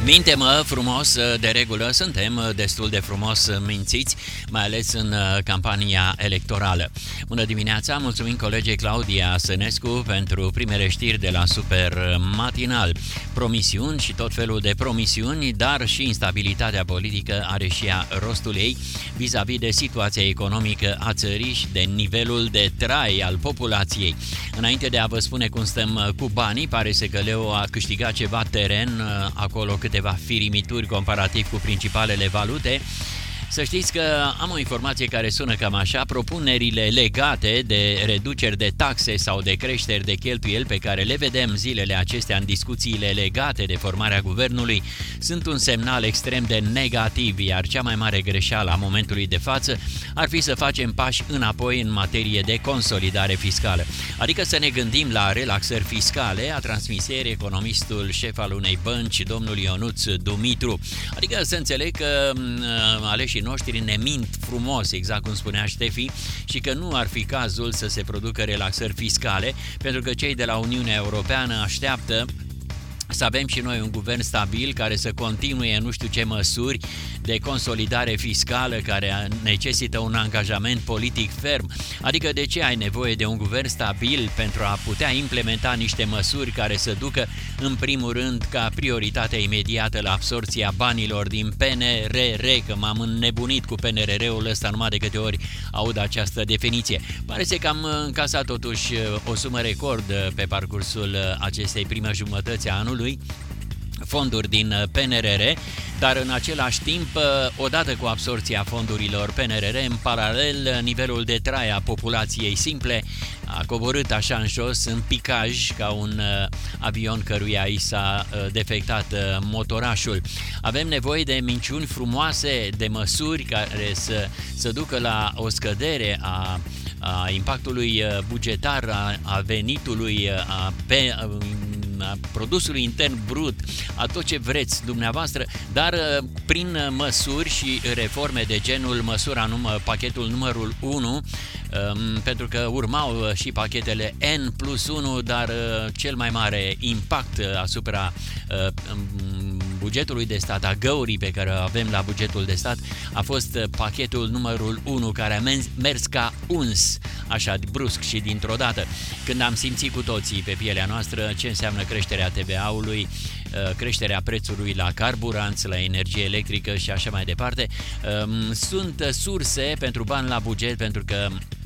Minte-mă frumos, de regulă suntem destul de frumos mințiți, mai ales în campania electorală. Bună dimineața, mulțumim colegei Claudia Sănescu pentru primele știri de la Super Matinal. Promisiuni și tot felul de promisiuni, dar și instabilitatea politică are și ea rostul ei vis-a-vis de situația economică a țării și de nivelul de trai al populației. Înainte de a vă spune cum stăm cu banii, pare să că Leu a câștigat ceva teren, acolo câteva firimituri comparativ cu principalele valute. Să știți că am o informație care sună cam așa: propunerile legate de reduceri de taxe sau de creșteri de cheltuieli pe care le vedem zilele acestea în discuțiile legate de formarea guvernului sunt un semnal extrem de negativ, iar cea mai mare greșeală a momentului de față ar fi să facem pași înapoi în materie de consolidare fiscală. Adică să ne gândim la relaxări fiscale, a transmis ieri economistul șef al unei bănci, domnul Ionuț Dumitru. Adică să înțeleg că aleșii noștri ne mint frumos, exact cum spunea Ștefi, și că nu ar fi cazul să se producă relaxări fiscale, pentru că cei de la Uniunea Europeană așteaptă să avem și noi un guvern stabil care să continue nu știu ce măsuri de consolidare fiscală care necesită un angajament politic ferm. Adică de ce ai nevoie de un guvern stabil? Pentru a putea implementa niște măsuri care să ducă în primul rând ca prioritate imediată la absorția banilor din PNRR, că m-am înnebunit cu PNRR-ul ăsta numai de câte ori aud această definiție. Pare să că am încasat totuși o sumă record pe parcursul acestei prime jumătăți a anului, fonduri din PNRR, dar în același timp, odată cu absorția fondurilor PNRR, în paralel, nivelul de trai a populației simple a coborât așa în jos, în picaj, ca un avion căruia i s-a defectat motorașul. Avem nevoie de minciuni frumoase, de măsuri care să ducă la o scădere a impactului bugetar, a venitului, a produsului intern brut, a tot ce vreți dumneavoastră, dar prin măsuri și reforme de genul pachetul numărul 1, pentru că urmau și pachetele N+1, dar cel mai mare impact asupra bugetului de stat, a găurii pe care o avem la bugetul de stat, a fost pachetul numărul 1, care a mers ca uns, așa brusc și dintr-o dată, când am simțit cu toții pe pielea noastră ce înseamnă creșterea TVA-ului, creșterea prețului la carburanți, la energie electrică și așa mai departe. Sunt surse pentru bani la buget, pentru că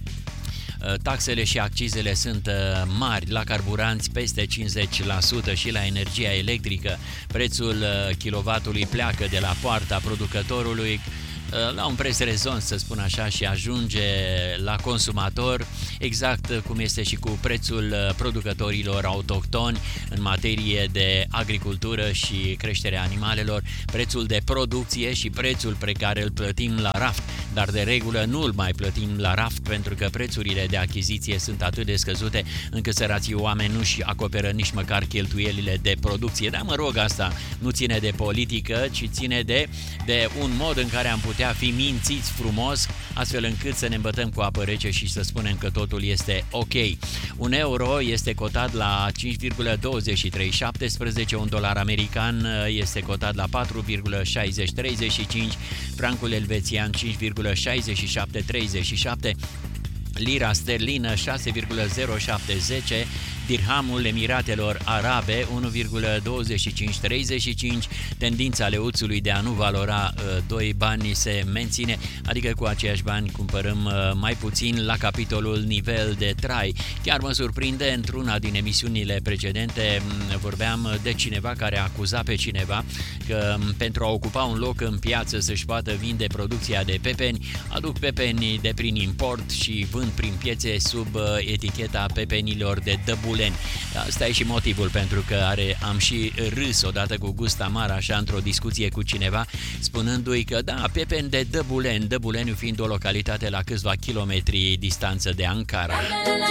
taxele și accizele sunt mari la carburanți, peste 50%, și la energia electrică. Prețul kilovatului pleacă de la poarta producătorului la un preț rezon, să spun așa, și ajunge la consumator, exact cum este și cu prețul producătorilor autohtoni în materie de agricultură și creșterea animalelor, prețul de producție și prețul pe care îl plătim la raft, dar de regulă nu îl mai plătim la raft pentru că prețurile de achiziție sunt atât de scăzute încât sărații oameni nu-și acoperă nici măcar cheltuielile de producție. Dar mă rog, asta nu ține de politică, ci ține de un mod în care am putea fi mințiți frumos, astfel încât să ne îmbătăm cu apă rece și să spunem că totul este ok. Un euro este cotat la 5,2317, un dolar american este cotat la 4,6035, francul elvețian 5,6737, lira sterlină 6,0710, dirhamul Emiratelor Arabe 1,2535, tendința leuțului de a nu valora 2 bani se menține, adică cu aceiași bani cumpărăm mai puțin la capitolul nivel de trai. Chiar mă surprinde, într-una din emisiunile precedente vorbeam de cineva care acuza pe cineva că pentru a ocupa un loc în piață să-și poată vinde producția de pepeni, aduc pepeni de prin import și vând prin piețe sub eticheta pepenilor de dăbuleni. Asta e și motivul pentru că am și râs odată cu gust amar așa într-o discuție cu cineva, spunându-i că da, pepeni de Dăbuleni, Dăbuleniu fiind o localitate la câțiva kilometri distanță de Ankara.